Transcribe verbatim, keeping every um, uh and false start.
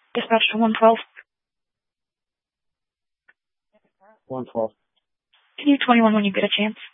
Dispatch to one twelve. one twelve. Can you twenty-one when you get a chance?